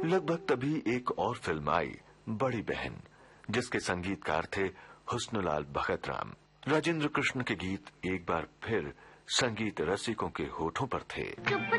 लगभग तभी एक और फिल्म आई, बड़ी बहन, जिसके संगीतकार थे हुस्नुलाल भगत राम। राजेंद्र कृष्ण के गीत एक बार फिर संगीत रसिकों के होठों पर थे।